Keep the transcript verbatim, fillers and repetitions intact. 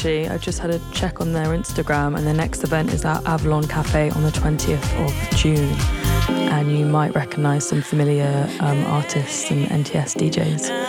actually. I just had a check on their Instagram, and their next event is at Avalon Cafe on the twentieth of June. And you might recognise some familiar um, artists and N T S D Js.